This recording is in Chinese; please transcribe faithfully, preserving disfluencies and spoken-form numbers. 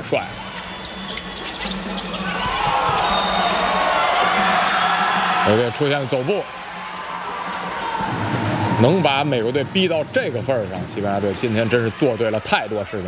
帅了。美国队出现了走步，能把美国队逼到这个份儿上，西班牙队今天真是做对了太多事情。